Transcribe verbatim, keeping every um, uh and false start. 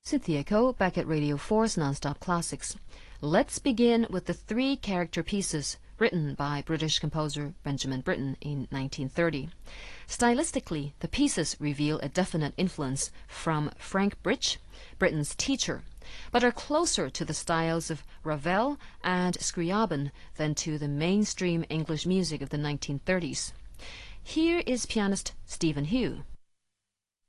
Cynthia Ko back at Radio four's Non-Stop Classics. Let's begin with the three character pieces written by British composer Benjamin Britten in nineteen thirty. Stylistically, the pieces reveal a definite influence from Frank Bridge, Britten's teacher, but are closer to the styles of Ravel and Scriabin than to the mainstream English music of the nineteen thirties. Here is pianist Stephen Hugh.